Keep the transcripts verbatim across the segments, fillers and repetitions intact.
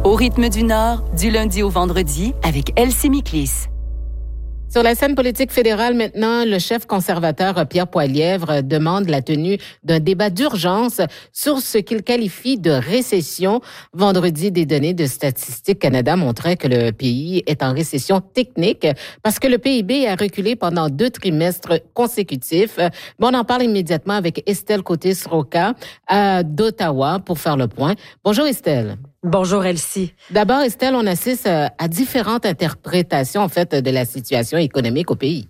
Au rythme du Nord, du lundi au vendredi, avec Elsie Miklis. Sur la scène politique fédérale maintenant, le chef conservateur Pierre Poilievre demande la tenue d'un débat d'urgence sur ce qu'il qualifie de récession. Vendredi, des données de Statistique Canada montraient que le pays est en récession technique parce que le P I B a reculé pendant deux trimestres consécutifs. Bon, on en parle immédiatement avec Estelle Côté-Sroka à d'Ottawa pour faire le point. Bonjour Estelle. Bonjour Elsie. D'abord, Estelle, on assiste à différentes interprétations en fait de la situation économique au pays.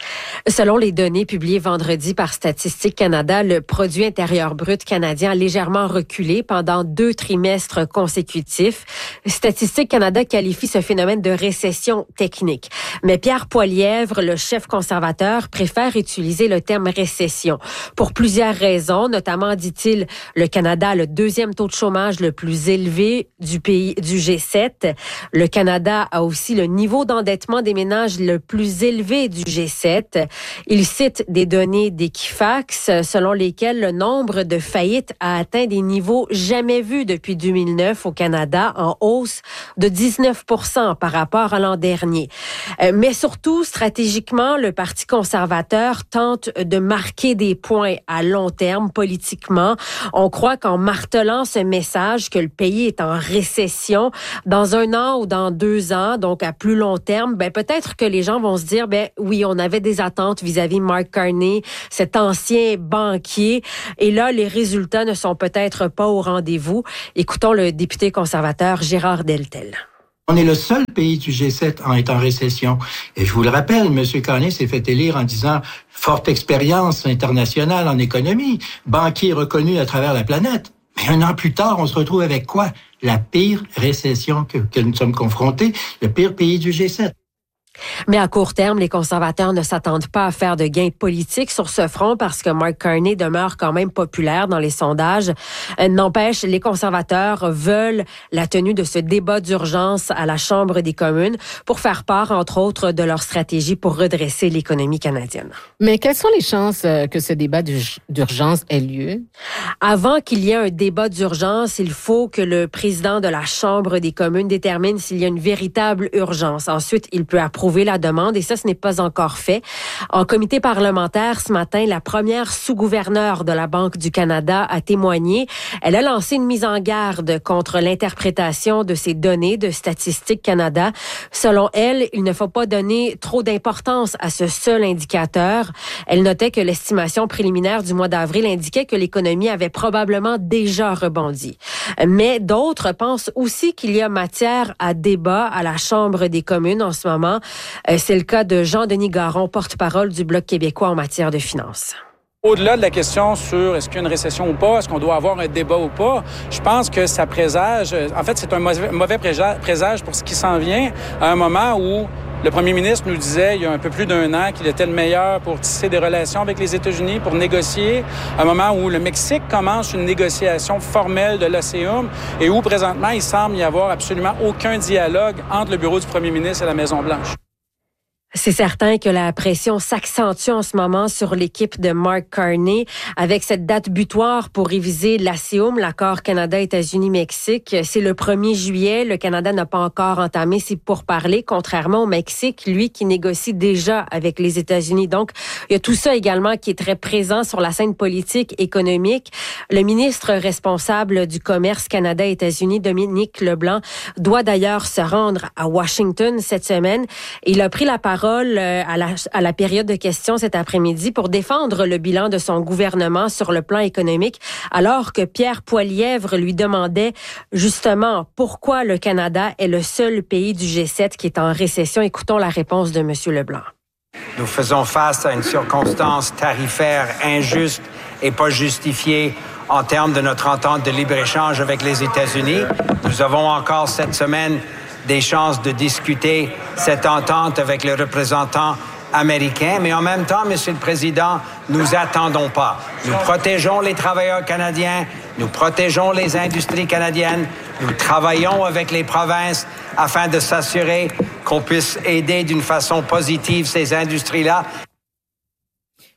Selon les données publiées vendredi par Statistique Canada, le produit intérieur brut canadien a légèrement reculé pendant deux trimestres consécutifs. Statistique Canada qualifie ce phénomène de récession technique. Mais Pierre Poilievre, le chef conservateur, préfère utiliser le terme récession pour plusieurs raisons, notamment, dit-il, le Canada a le deuxième taux de chômage le plus élevé du pays du G sept. Le Canada a aussi le niveau d'endettement des ménages le plus élevé du G sept. Il cite des données d'Equifax selon lesquelles le nombre de faillites a atteint des niveaux jamais vus depuis deux mille neuf au Canada, en hausse de dix-neuf pour cent par rapport à l'an dernier. Mais surtout, stratégiquement, le Parti conservateur tente de marquer des points à long terme politiquement. On croit qu'en martelant ce message que le pays est en récession, dans un an ou dans deux ans, donc à plus long terme, ben peut-être que les gens vont se dire, ben oui, on avait des attentes vis-à-vis Mark Carney, cet ancien banquier. Et là, les résultats ne sont peut-être pas au rendez-vous. Écoutons le député conservateur Gérard Deltel. On est le seul pays du G sept en étant en récession. Et je vous le rappelle, M. Carney s'est fait élire en disant « forte expérience internationale en économie, banquier reconnu à travers la planète ». Mais un an plus tard, on se retrouve avec quoi? La pire récession que, que nous sommes confrontés, le pire pays du G sept. Mais à court terme, les conservateurs ne s'attendent pas à faire de gains politiques sur ce front parce que Mark Carney demeure quand même populaire dans les sondages. N'empêche, les conservateurs veulent la tenue de ce débat d'urgence à la Chambre des communes pour faire part, entre autres, de leur stratégie pour redresser l'économie canadienne. Mais quelles sont les chances que ce débat d'urgence ait lieu? Avant qu'il y ait un débat d'urgence, il faut que le président de la Chambre des communes détermine s'il y a une véritable urgence. Ensuite, il peut approuver la demande et ça, ce n'est pas encore fait. En comité parlementaire, ce matin, la première sous-gouverneure de la Banque du Canada a témoigné. Elle a lancé une mise en garde contre l'interprétation de ces données de Statistique Canada. Selon elle, il ne faut pas donner trop d'importance à ce seul indicateur. Elle notait que l'estimation préliminaire du mois d'avril indiquait que l'économie avait probablement déjà rebondi. Mais d'autres pensent aussi qu'il y a matière à débat à la Chambre des communes en ce moment. C'est le cas de Jean-Denis Garon, porte-parole du Bloc québécois en matière de finances. Au-delà de la question sur est-ce qu'il y a une récession ou pas, est-ce qu'on doit avoir un débat ou pas, je pense que ça présage, en fait, c'est un mauvais présage pour ce qui s'en vient à un moment où le premier ministre nous disait il y a un peu plus d'un an qu'il était le meilleur pour tisser des relations avec les États-Unis, pour négocier, à un moment où le Mexique commence une négociation formelle de l'O C E U M et où présentement il semble y avoir absolument aucun dialogue entre le bureau du premier ministre et la Maison-Blanche. C'est certain que la pression s'accentue en ce moment sur l'équipe de Mark Carney avec cette date butoir pour réviser l'A C E U M, l'accord Canada-États-Unis-Mexique. C'est le premier juillet. Le Canada n'a pas encore entamé ses pourparlers, contrairement au Mexique, lui qui négocie déjà avec les États-Unis. Donc, il y a tout ça également qui est très présent sur la scène politique, économique. Le ministre responsable du commerce Canada-États-Unis, Dominique Leblanc, doit d'ailleurs se rendre à Washington cette semaine. Il a pris la parole à la, à la période de questions cet après-midi pour défendre le bilan de son gouvernement sur le plan économique, alors que Pierre Poilievre lui demandait justement pourquoi le Canada est le seul pays du G sept qui est en récession. Écoutons la réponse de M. Leblanc. Nous faisons face à une circonstance tarifaire injuste et pas justifiée en termes de notre entente de libre-échange avec les États-Unis. Nous avons encore cette semaine des chances de discuter cette entente avec les représentants américains. Mais en même temps, Monsieur le Président, nous attendons pas. Nous protégeons les travailleurs canadiens, nous protégeons les industries canadiennes, nous travaillons avec les provinces afin de s'assurer qu'on puisse aider d'une façon positive ces industries-là.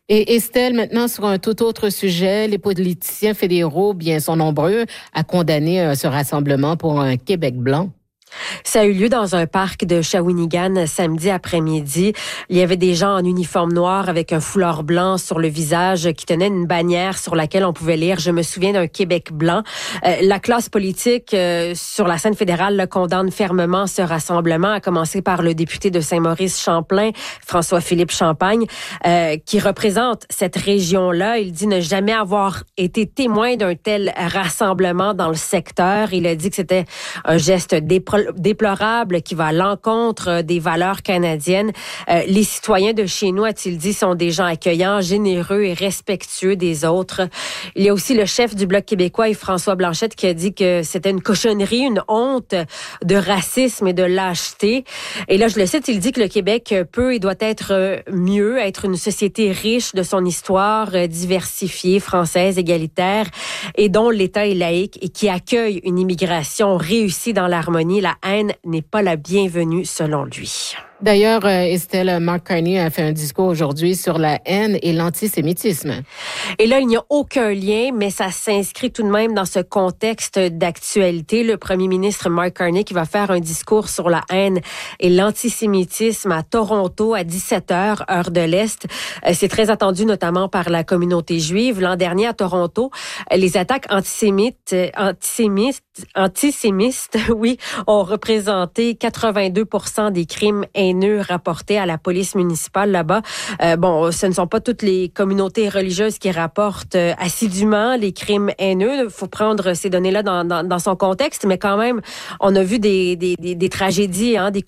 Et Estelle, maintenant, sur un tout autre sujet, les politiciens fédéraux, bien, sont nombreux à condamner ce rassemblement pour un Québec blanc. Ça a eu lieu dans un parc de Shawinigan samedi après-midi. Il y avait des gens en uniforme noir avec un foulard blanc sur le visage qui tenaient une bannière sur laquelle on pouvait lire « Je me souviens d'un Québec blanc ». Euh, la classe politique euh, sur la scène fédérale là, condamne fermement ce rassemblement, à commencer par le député de Saint-Maurice-Champlain, François-Philippe Champagne, euh, qui représente cette région-là. Il dit ne jamais avoir été témoin d'un tel rassemblement dans le secteur. Il a dit que c'était un geste dépro- déplorable qui va à l'encontre des valeurs canadiennes. Euh, les citoyens de chez nous, a-t-il dit, sont des gens accueillants, généreux et respectueux des autres. Il y a aussi le chef du Bloc québécois, François Blanchette, qui a dit que c'était une cochonnerie, une honte de racisme et de lâcheté. Et là, je le cite, il dit que le Québec peut et doit être mieux, être une société riche de son histoire, diversifiée, française, égalitaire, et dont l'État est laïque et qui accueille une immigration réussie dans l'harmonie. La haine n'est pas la bienvenue, selon lui. D'ailleurs, Estelle, Mark Carney a fait un discours aujourd'hui sur la haine et l'antisémitisme. Et là, il n'y a aucun lien, mais ça s'inscrit tout de même dans ce contexte d'actualité. Le premier ministre Mark Carney qui va faire un discours sur la haine et l'antisémitisme à Toronto à dix-sept heures, heure de l'Est. C'est très attendu, notamment par la communauté juive. L'an dernier, à Toronto, les attaques antisémites, antisémites, antisémites, oui, ont représenté quatre-vingt-deux pour cent des crimes haineux rapportés à la police municipale là-bas. Euh, bon, ce ne sont pas toutes les communautés religieuses qui rapportent euh, assidûment les crimes haineux. Il faut prendre ces données-là dans, dans, dans son contexte, mais quand même, on a vu des, des, des, des tragédies, hein, des